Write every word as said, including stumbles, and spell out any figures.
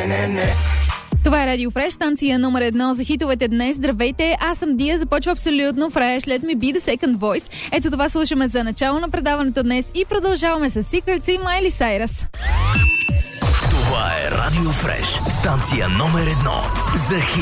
не, не, не. Това е Радио Фреш, станция номер едно за хитовете днес. Здравейте, аз съм Дия, започва абсолютно фреш. Let me be the second voice. Ето това слушаме за начало на предаването днес и продължаваме с Secrets и Майли Сайрас. Това е Радио Фреш, станция номер едно за хит.